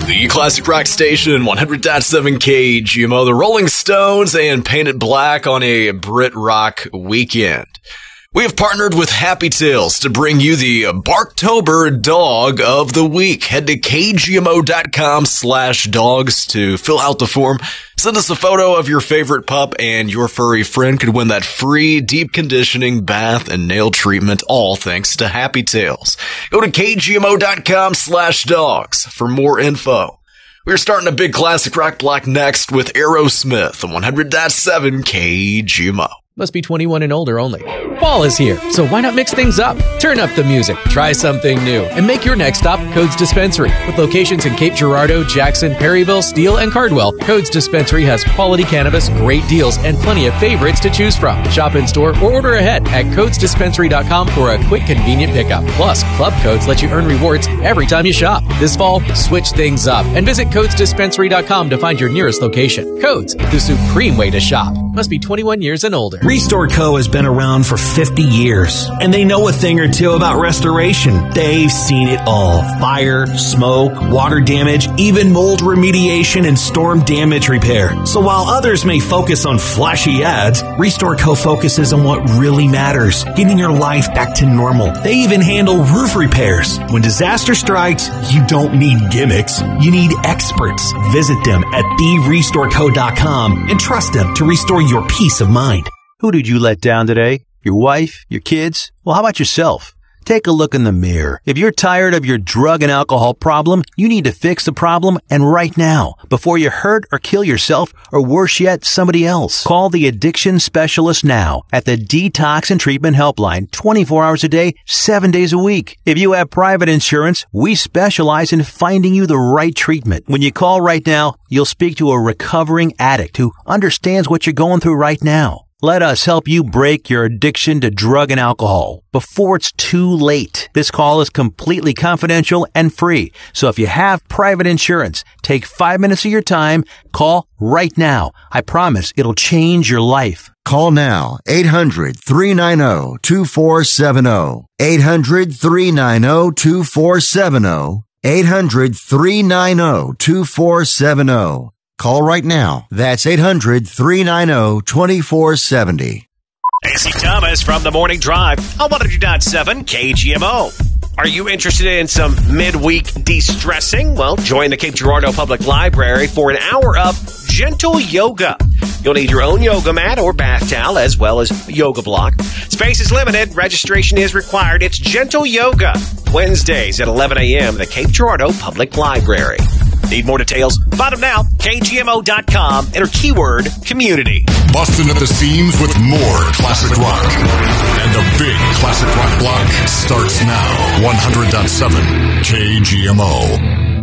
The classic rock station, 100.7 KGMO, the Rolling Stones, and Painted Black on a Brit rock weekend. We have partnered with Happy Tales to bring you the Barktober Dog of the Week. Head to kgmo.com/dogs to fill out the form. Send us a photo of your favorite pup, and your furry friend could win that free deep conditioning, bath, and nail treatment, all thanks to Happy Tales. Go to kgmo.com/dogs for more info. We're starting a big classic rock block next with Aerosmith on 100.7 KGMO. Must be 21 and older only. Fall is here, so why not mix things up? Turn up the music, try something new, and make your next stop Codes Dispensary. With locations in Cape Girardeau, Jackson, Perryville, Steele, and Cardwell, Codes Dispensary has quality cannabis, great deals, and plenty of favorites to choose from. Shop in store or order ahead at codesdispensary.com for a quick, convenient pickup. Plus, Club Codes let you earn rewards every time you shop. This fall, switch things up and visit codesdispensary.com to find your nearest location. Codes, the supreme way to shop. Must be 21 years and older. Restore Co. has been around for 50 years, and they know a thing or two about restoration. They've seen it all. Fire, smoke, water damage, even mold remediation and storm damage repair. So while others may focus on flashy ads, Restore Co. focuses on what really matters, getting your life back to normal. They even handle roof repairs. When disaster strikes, you don't need gimmicks. You need experts. Visit them at therestoreco.com and trust them to restore your peace of mind. Who did you let down today? Your wife? Your kids? Well, how about yourself? Take a look in the mirror. If you're tired of your drug and alcohol problem, you need to fix the problem, and right now, before you hurt or kill yourself, or worse yet, somebody else. Call the addiction specialist now at the Detox and Treatment Helpline, 24 hours a day, 7 days a week. If you have private insurance, we specialize in finding you the right treatment. When you call right now, you'll speak to a recovering addict who understands what you're going through right now. Let us help you break your addiction to drug and alcohol before it's too late. This call is completely confidential and free. So if you have private insurance, take 5 minutes of your time. Call right now. I promise it'll change your life. Call now. 800-390-2470. 800-390-2470. 800-390-2470. Call right now. That's 800-390-2470. AC Thomas from The Morning Drive on 100.7 KGMO. Are you interested in some midweek de-stressing? Well, join the Cape Girardeau Public Library for an hour of gentle yoga. You'll need your own yoga mat or bath towel as well as a yoga block. Space is limited. Registration is required. It's gentle yoga. Wednesdays at 11 a.m. the Cape Girardeau Public Library. Need more details? Find them now. KGMO.com. Enter keyword community. Busting at the seams with more classic rock. And the big classic rock block starts now. 100.7 KGMO.